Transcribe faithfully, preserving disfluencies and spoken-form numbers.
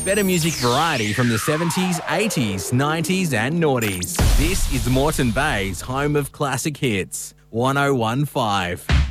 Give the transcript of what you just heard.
Better music variety from the seventies, eighties, nineties and noughties. This is Moreton Bay's home of classic hits. one oh one point five.